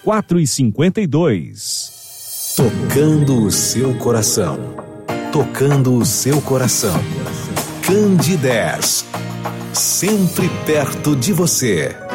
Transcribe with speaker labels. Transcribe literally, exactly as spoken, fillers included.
Speaker 1: quatro e cinquenta e dois.
Speaker 2: Tocando o seu coração. Tocando o seu coração. Candidez. Sempre perto de você.